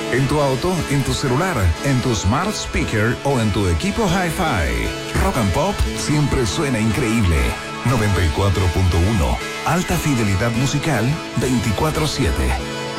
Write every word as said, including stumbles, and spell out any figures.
En tu auto, en tu celular, en tu smart speaker o en tu equipo hi-fi. Rock and Pop siempre suena increíble. noventa y cuatro punto uno. Alta fidelidad musical veinticuatro siete.